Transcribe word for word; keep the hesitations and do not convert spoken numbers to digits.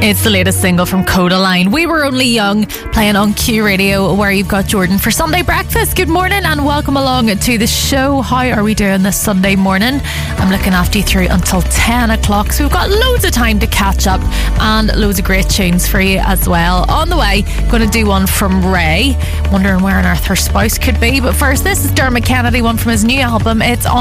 It's the latest single from Codaline. We Were Only Young, playing on Q Radio, where you've got Jordan for Sunday breakfast. Good morning and welcome along to the show. How are we doing this Sunday morning? I'm looking after you through until ten o'clock, so we've got loads of time to catch up and loads of great tunes for you as well. On the way, going to do one from Ray, wondering where on earth her spouse could be. But first, this is Dermot Kennedy, one from his new album. It's on